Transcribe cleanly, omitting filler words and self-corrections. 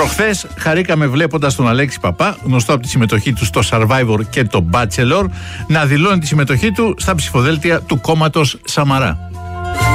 Προχθές χαρήκαμε βλέποντας τον Αλέξη Παπά, γνωστό από τη συμμετοχή του στο Survivor και το Bachelor, να δηλώνει τη συμμετοχή του στα ψηφοδέλτια του κόμματος Σαμαρά.